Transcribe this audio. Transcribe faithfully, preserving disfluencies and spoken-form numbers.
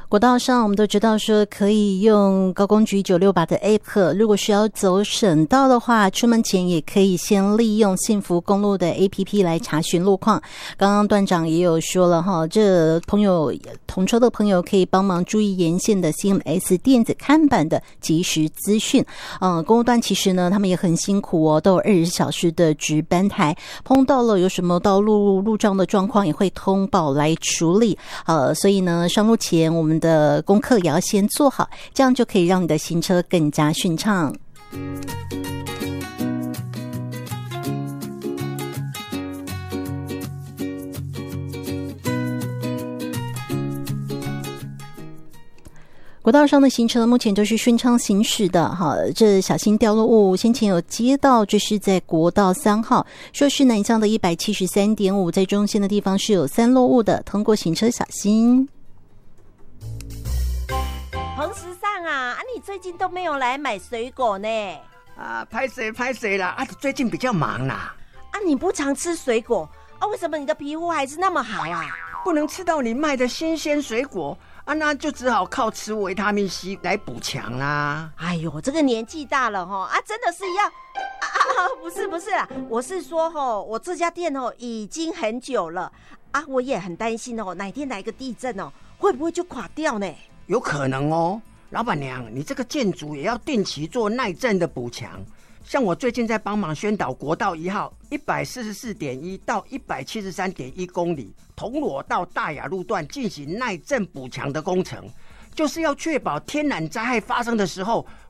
国道上我们都知道说可以用高工局九六八的 App， 如果需要走省道的话，出门前也可以先利用幸福公路的 A P P 来查询路况。刚刚段长也有说了哈，这朋友同车的朋友可以帮忙注意沿线的 C M S 电子看板的即时资讯。嗯，公路段其实呢他们也很辛苦哦，都有二十四小时的值班台，碰到了有什么道路路障的状况也会通报来处理。呃，所以呢上路前我们的功课也要先做好，这样就可以让你的行车更加顺畅。国道上的行车目前都是顺畅行驶的，好，这小心掉落物。先前有接到，这是在国道三号说是南向的一百七十三点五，在中线的地方是有三落物的，通过行车小心。 彭时尚啊，啊，你最近都没有来买水果呢？ 啊，拍谁拍谁啦！啊，最近比较忙啦。 啊，你不常吃水果啊？为什么你的皮肤还是那么好啊？ 不能吃到你卖的新鲜水果啊，那就只好靠吃维他命 C 来补强啦。 哎呦，这个年纪大了哈，啊，真的是要啊啊！不是不是啦，我是说哈，我这家店哦已经很久了啊，我也很担心哦，哪天来个地震哦，会不会就垮掉呢？ 有可能哦，老板娘，你这个建筑也要定期做耐震的补强。像我最近在帮忙宣导国道一号一百四十四点一到一百七十三点一公里铜锣到大雅路段进行耐震补强的工程，就是要确保天然灾害发生的时候，